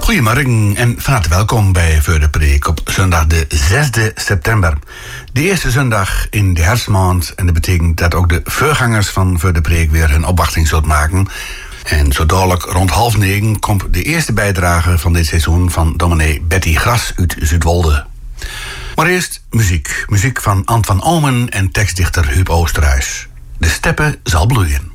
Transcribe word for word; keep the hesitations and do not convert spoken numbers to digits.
Goedemorgen en van harte welkom bij Voor de Preek op zondag de zesde september. De eerste zondag in de herfstmaand en dat betekent dat ook de voorgangers van Voor de Preek weer hun opwachting zullen maken. En zo dadelijk rond half negen komt de eerste bijdrage van dit seizoen van dominee Betty Gras uit Zuidwolde. Maar eerst muziek. Muziek van Ant van Omen en tekstdichter Huub Oosterhuis. De steppe zal bloeien.